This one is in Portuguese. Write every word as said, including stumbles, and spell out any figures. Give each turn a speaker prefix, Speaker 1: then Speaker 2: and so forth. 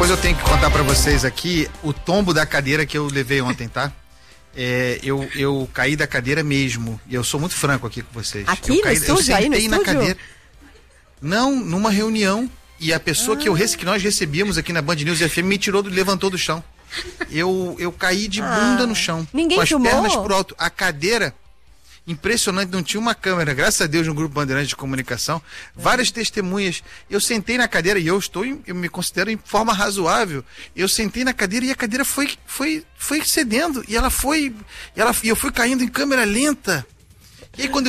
Speaker 1: Depois eu tenho que contar pra vocês aqui o tombo da cadeira que eu levei ontem, tá? É, eu, eu caí da cadeira mesmo. E eu sou muito franco aqui com vocês.
Speaker 2: Aqui
Speaker 1: eu
Speaker 2: no
Speaker 1: caí,
Speaker 2: estúdio?
Speaker 1: eu sentei
Speaker 2: Aí no
Speaker 1: na
Speaker 2: estúdio?
Speaker 1: cadeira. Não, numa reunião. E a pessoa
Speaker 2: ah.
Speaker 1: que, eu, que nós recebíamos aqui na Band News F M me tirou, levantou do chão. Eu, eu caí de bunda ah. no chão.
Speaker 2: Ninguém
Speaker 1: com as
Speaker 2: filmou?
Speaker 1: pernas pro alto. A cadeira... Impressionante, não tinha uma câmera, graças a Deus, no Grupo Bandeirantes de Comunicação, várias testemunhas. Eu sentei na cadeira e eu estou, em, eu me considero em forma razoável. Eu sentei na cadeira e a cadeira foi, foi, foi cedendo e ela foi, e ela, e eu fui caindo em câmera lenta. E aí quando